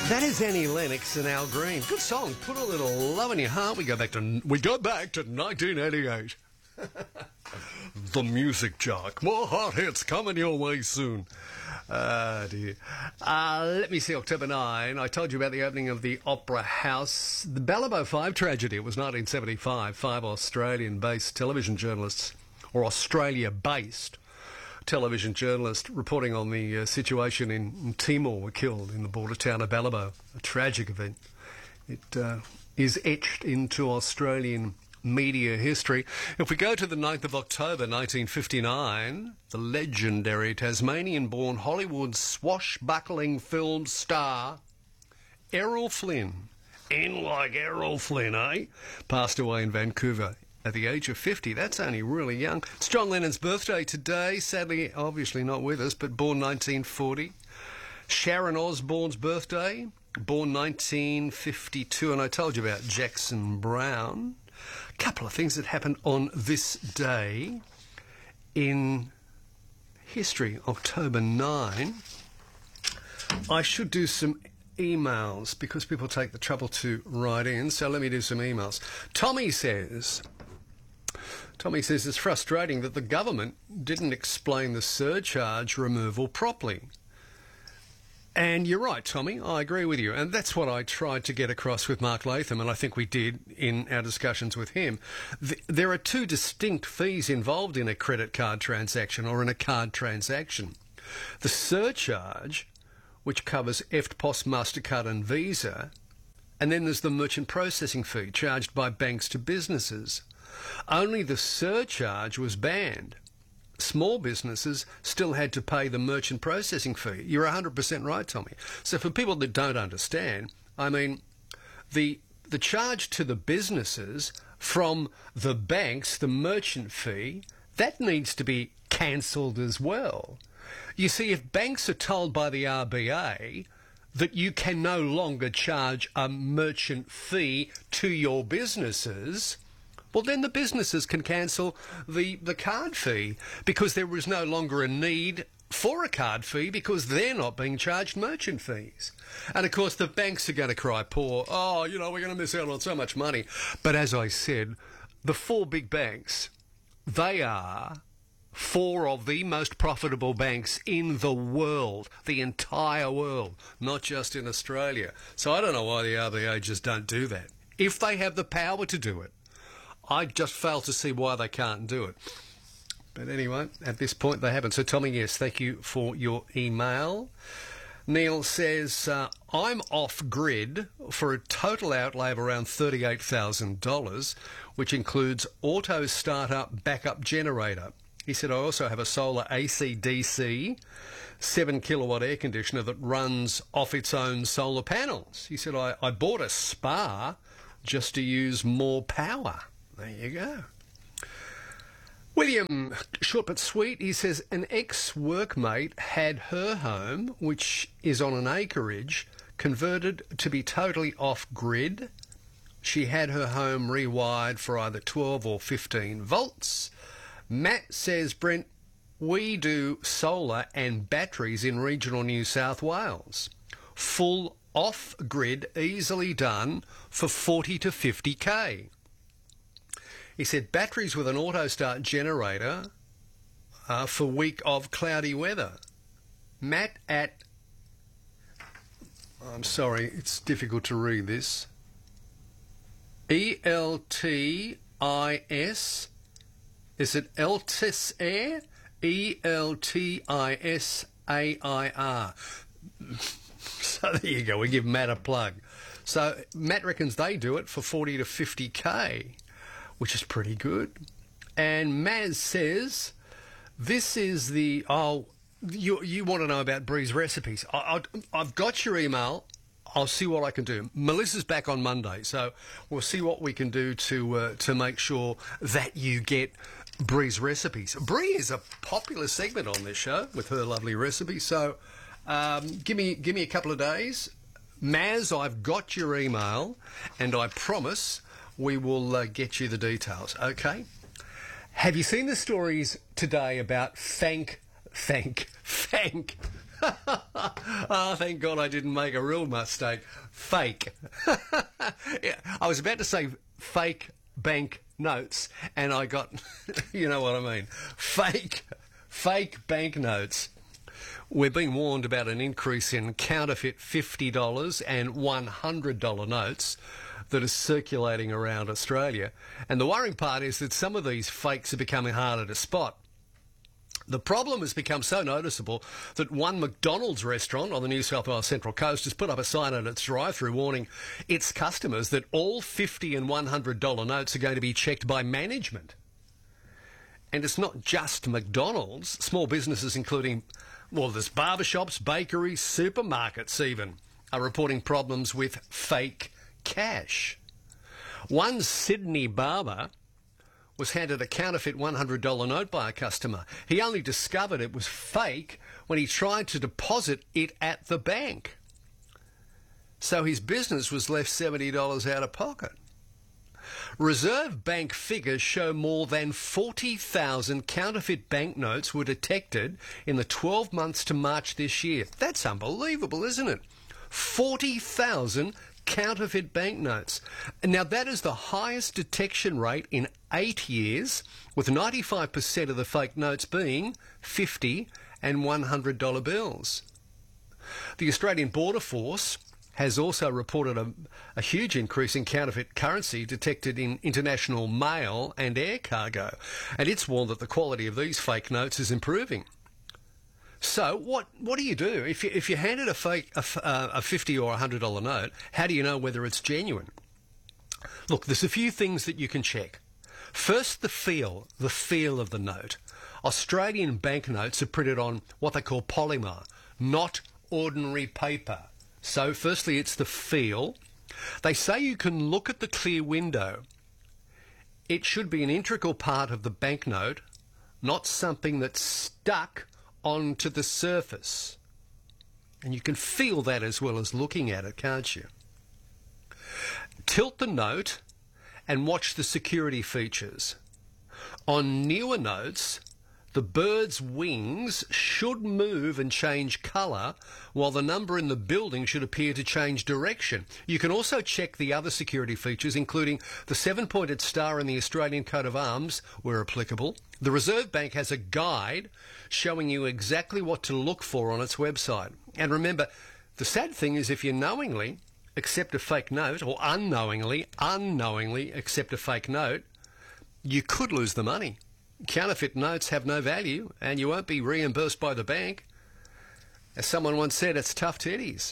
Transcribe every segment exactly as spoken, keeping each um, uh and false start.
That is Annie Lennox and Al Green. Good song. Put a little love in your heart. We go back to we go back to nineteen eighty-eight. The Music Jock. More hot hits coming your way soon. Ah, dear. Uh, let me see, October ninth. I told you about the opening of the Opera House. The Balibo Five tragedy. It was nineteen seventy-five. Five Australian-based television journalists, or Australia-based television journalists reporting on the uh, situation in Timor were killed in the border town of Balibo. A tragic event. It uh, is etched into Australian media history. If we go to the ninth of October nineteen fifty-nine, the legendary Tasmanian-born Hollywood swashbuckling film star Errol Flynn, in like Errol Flynn, eh? Passed away in Vancouver at the age of fifty. That's only really young. It's John Lennon's birthday today. Sadly, obviously not with us, but born nineteen forty. Sharon Osbourne's birthday, born nineteen fifty-two. And I told you about Jackson Browne. A couple of things that happened on this day in history, October ninth. I should do some emails because people take the trouble to write in, so let me do some emails. Tommy says... Tommy says it's frustrating that the government didn't explain the surcharge removal properly. And you're right, Tommy, I agree with you. And that's what I tried to get across with Mark Latham, and I think we did in our discussions with him. The, there are two distinct fees involved in a credit card transaction or in a card transaction. The surcharge, which covers E F T P O S, MasterCard and Visa, and then there's the merchant processing fee charged by banks to businesses. Only the surcharge was banned. Small businesses still had to pay the merchant processing fee. You're one hundred percent right, Tommy. So for people that don't understand, I mean, the the charge to the businesses from the banks, the merchant fee, that needs to be cancelled as well. You see, if banks are told by the R B A that you can no longer charge a merchant fee to your businesses, well, then the businesses can cancel the, the card fee because there is no longer a need for a card fee because they're not being charged merchant fees. And, of course, the banks are going to cry poor. Oh, you know, we're going to miss out on so much money. But as I said, the four big banks, they are four of the most profitable banks in the world, the entire world, not just in Australia. So I don't know why the R B A just don't do that. If they have the power to do it, I just fail to see why they can't do it. But anyway, at this point they haven't. So Tommy, yes, thank you for your email. Neil says, uh, I'm off-grid for a total outlay of around thirty-eight thousand dollars, which includes auto startup backup generator. He said, I also have a solar A C D C seven kilowatt air conditioner that runs off its own solar panels. He said, I, I bought a spa just to use more power. There you go. William, short but sweet, he says, an ex-workmate had her home, which is on an acreage, converted to be totally off-grid. She had her home rewired for either twelve or fifteen volts. Matt says, Brent, we do solar and batteries in regional New South Wales. Full off-grid, easily done for forty to fifty K. He said batteries with an auto-start generator uh, for week of cloudy weather. Matt at... I'm sorry, it's difficult to read this. E L T I S... Is it Eltis Air? E L T I S A I R. So there you go, we give Matt a plug. So Matt reckons they do it for forty to fifty K, which is pretty good. And Maz says, this is the... Oh, you, you want to know about Bree's recipes. I, I, I've got your email. I'll see what I can do. Melissa's back on Monday, so we'll see what we can do to uh, to make sure that you get Bree's recipes. Bree is a popular segment on this show with her lovely recipes, so um, give me give me a couple of days. Maz, I've got your email, and I promise we will uh, get you the details, okay? Have you seen the stories today about thank, thank, thank Oh, thank God I didn't make a real mistake. Fake. Yeah, I was about to say fake bank notes, and I got, you know what I mean, fake, fake bank notes. We're being warned about an increase in counterfeit fifty dollars and one hundred dollars notes that is circulating around Australia. And the worrying part is that some of these fakes are becoming harder to spot. The problem has become so noticeable that one McDonald's restaurant on the New South Wales Central Coast has put up a sign at its drive-through warning its customers that all fifty dollars and one hundred dollars notes are going to be checked by management. And it's not just McDonald's. Small businesses including, well, there's barbershops, bakeries, supermarkets even, are reporting problems with fake cash. One Sydney barber was handed a counterfeit one hundred dollars note by a customer. He only discovered it was fake when he tried to deposit it at the bank. So his business was left seventy dollars out of pocket. Reserve Bank figures show more than forty thousand counterfeit banknotes were detected in the twelve months to March this year. That's unbelievable, isn't it? forty thousand counterfeit banknotes. Now, that is the highest detection rate in eight years, with ninety-five percent of the fake notes being fifty dollars and one hundred dollars bills. The Australian Border Force has also reported a, a huge increase in counterfeit currency detected in international mail and air cargo, and it's warned that the quality of these fake notes is improving. So what what do you do if you if you're handed a fake a, a fifty or a hundred dollar note? How do you know whether it's genuine? Look, there's a few things that you can check. First, the feel, the feel of the note. Australian banknotes are printed on what they call polymer, not ordinary paper. So, firstly, it's the feel. They say you can look at the clear window. It should be an integral part of the banknote, not something that's stuck onto the surface. And you can feel that as well as looking at it, can't you? Tilt the note and watch the security features. On newer notes, the bird's wings should move and change colour, while the number in the building should appear to change direction. You can also check the other security features, including the seven-pointed star in the Australian coat of arms, where applicable. The Reserve Bank has a guide showing you exactly what to look for on its website. And remember, the sad thing is if you knowingly accept a fake note, or unknowingly, unknowingly accept a fake note, you could lose the money. Counterfeit notes have no value, and you won't be reimbursed by the bank. As someone once said, it's tough titties.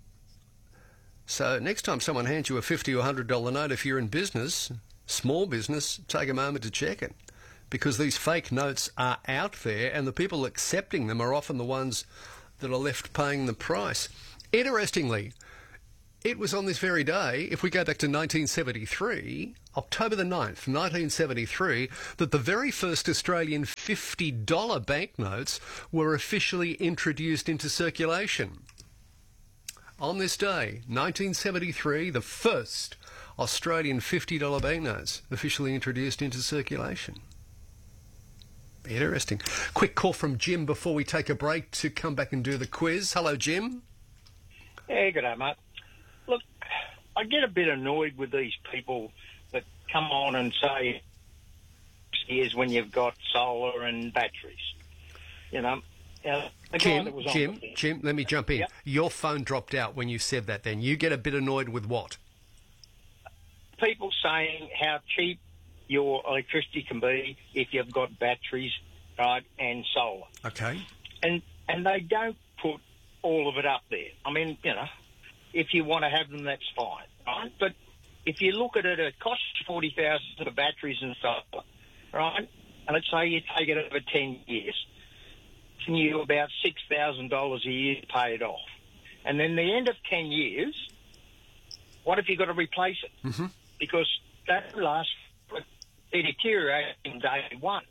So next time someone hands you a fifty or one hundred dollar note, if you're in business, small business, take a moment to check it. Because these fake notes are out there, and the people accepting them are often the ones that are left paying the price. Interestingly, it was on this very day, if we go back to nineteen seventy-three, October the ninth, nineteen seventy-three, that the very first Australian fifty dollar banknotes were officially introduced into circulation. On this day, nineteen seventy-three, the first Australian fifty dollar banknotes officially introduced into circulation. Interesting. Quick call from Jim before we take a break to come back and do the quiz. Hello, Jim. Yeah, good day, mate. Look, I get a bit annoyed with these people that come on and say, here's when you've got solar and batteries. You know, uh, the guy Jim, that was on Jim, the- Jim, let me jump in. Yep. Your phone dropped out when you said that then. You get a bit annoyed with what? People saying how cheap your electricity can be if you've got batteries, right, and solar. Okay. And and they don't put all of it up there. I mean, you know, if you want to have them, that's fine, right? But if you look at it, it costs forty thousand dollars for batteries and solar, right? And let's say you take it over ten years, can you about six thousand dollars a year to pay it off. And then the end of ten years, what if you've got to replace it? Mm-hmm. Because that lasts, it deteriorates in day one.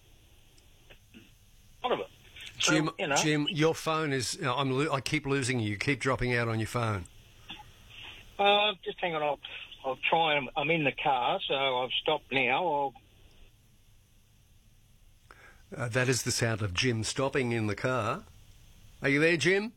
One of it. So, Jim, you know, Jim, your phone is. You know, I'm. Lo- I keep losing you. You keep dropping out on your phone. Uh, just hang on. I'll, I'll try. And I'm in the car, so I've stopped now. I'll. Uh, that is the sound of Jim stopping in the car. Are you there, Jim?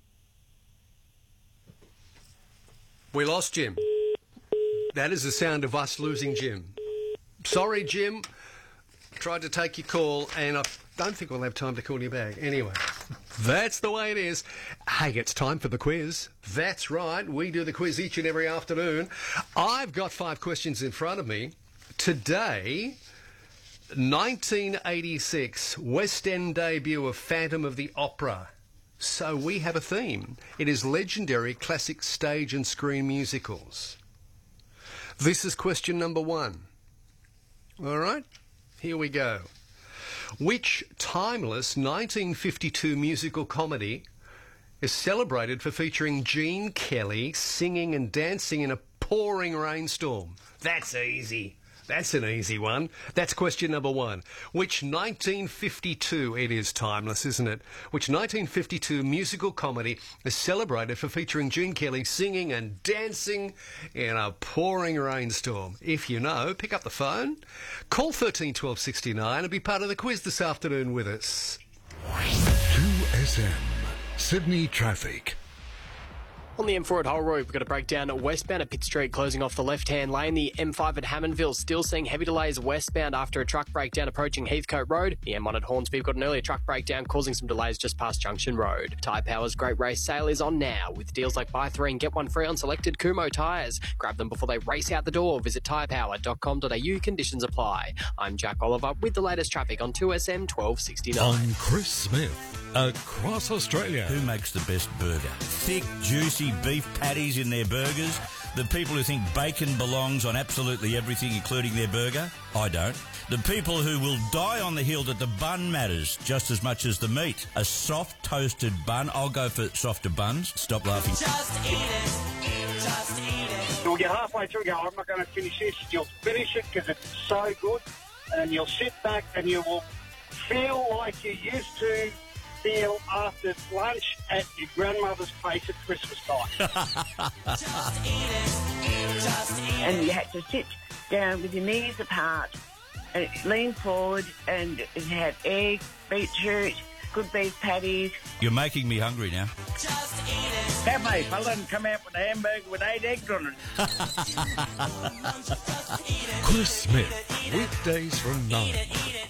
We lost Jim. That is the sound of us losing Jim. Sorry, Jim. Tried to take your call, and I don't think we'll have time to call you back. Anyway, that's the way it is. Hey, it's time for the quiz. That's right. We do the quiz each and every afternoon. I've got five questions in front of me. Today, nineteen eighty-six, West End debut of Phantom of the Opera. So we have a theme. It is legendary classic stage and screen musicals. This is question number one. All right, here we go. Which timeless nineteen fifty-two musical comedy is celebrated for featuring Gene Kelly singing and dancing in a pouring rainstorm? That's easy. That's an easy one. That's question number one. Which nineteen fifty-two, it is timeless, isn't it? Which nineteen fifty-two musical comedy is celebrated for featuring Gene Kelly singing and dancing in a pouring rainstorm? If you know, pick up the phone, call thirteen twelve sixty-nine and be part of the quiz this afternoon with us. two S M, Sydney Traffic. On the M four at Holroyd, we've got a breakdown at westbound at Pitt Street, closing off the left-hand lane. The M five at Hammondville still seeing heavy delays westbound after a truck breakdown approaching Heathcote Road. The M one at Hornsby, we've got an earlier truck breakdown causing some delays just past Junction Road. Tyre Power's Great Race Sale is on now, with deals like buy three and get one free on selected Kumho tyres. Grab them before they race out the door. Visit tyre power dot com dot a u. Conditions apply. I'm Jack Oliver with the latest traffic on two S M twelve sixty-nine. I'm Chris Smith. Across Australia. Who makes the best burger? Thick, juicy beef patties in their burgers? The people who think bacon belongs on absolutely everything, including their burger? I don't. The people who will die on the hill that the bun matters just as much as the meat. A soft, toasted bun. I'll go for softer buns. Stop laughing. Just eat it. Just eat it. You'll get halfway through and go, I'm not going to finish this. You'll finish it because it's so good. And you'll sit back and you will feel like you used to feel after lunch at your grandmother's place at Christmas time. Just eat it. Just eat it. And you had to sit down with your knees apart and lean forward, and it had egg, beetroot, good beef patties. You're making me hungry now. Just eat it. Cafe fella and come out with a hamburger with eight eggs on it. Chris Smith, weekdays from nine.